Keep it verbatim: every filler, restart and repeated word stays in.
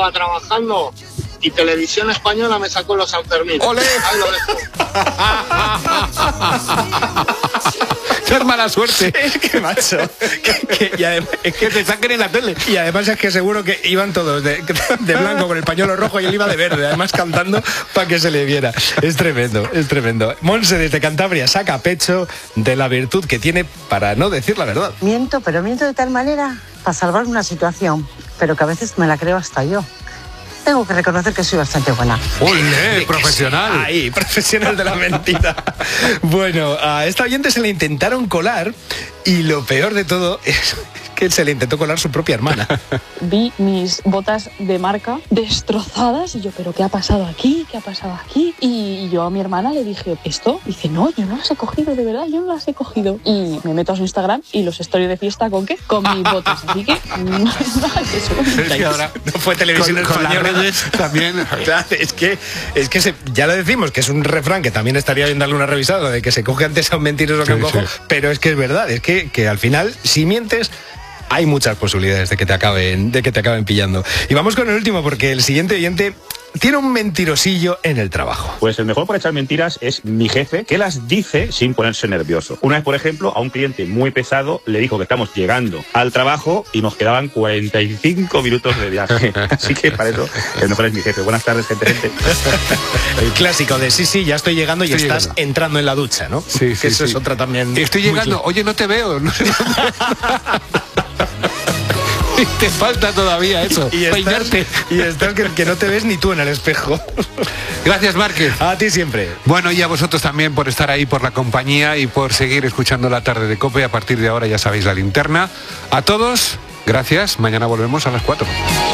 Estaba trabajando y Televisión Española me sacó los Sanfermines. ¡Olé! Ahí lo dejo. Es mala suerte. Es que, macho, que, que, y además, es que te saquen en la tele. Y además es que seguro que iban todos de, de blanco con el pañuelo rojo y él iba de verde, además cantando para que se le viera. Es tremendo, es tremendo. Monse desde Cantabria saca pecho de la virtud que tiene para no decir la verdad. Miento, pero miento de tal manera para salvar una situación, pero que a veces me la creo hasta yo. Tengo que reconocer que soy bastante buena. ¡Olé! Profesional. Sí, ahí, profesional de la mentira. Bueno, a esta oyente se le intentaron colar y lo peor de todo es que se le intentó colar su propia hermana. Vi mis botas de marca destrozadas y yo, ¿pero qué ha pasado aquí? ¿Qué ha pasado aquí? Y yo a mi hermana le dije, ¿esto? Dice, no, yo no las he cogido, de verdad, yo no las he cogido. Y me meto a su Instagram y los stories de fiesta, ¿con qué? Con mis botas. Así que, no es nada que eso. Es que ahora no fue Televisión con, con Española. las redes también. Claro, es que, es que se, ya lo decimos, que es un refrán que también estaría bien darle una revisada, de que se coge antes a un mentiroso que a un Sí, cojo, sí. pero es que es verdad, es que, que al final, si mientes, hay muchas posibilidades de que te acaben, de que te acaben pillando. Y vamos con el último, porque el siguiente oyente tiene un mentirosillo en el trabajo. Pues el mejor para echar mentiras es mi jefe, que las dice sin ponerse nervioso. Una vez, por ejemplo, a un cliente muy pesado le dijo que estamos llegando al trabajo y nos quedaban cuarenta y cinco minutos de viaje. Así que para eso, el mejor es mi jefe. Buenas tardes, gente, gente. El clásico de sí, sí, ya estoy llegando y Estoy estás llegando. entrando en la ducha, ¿no? Sí, Que sí, eso sí. es otra también. Estoy muy llegando. clara. Oye, no te veo. No sé dónde. Te falta todavía eso. Y estás, Peinarte. y estás que, que no te ves ni tú en el espejo. Gracias, Márquez. A ti siempre. Bueno, y a vosotros también por estar ahí, por la compañía y por seguir escuchando la tarde de COPE. A partir de ahora ya sabéis la linterna. A todos, gracias. Mañana volvemos a las cuatro.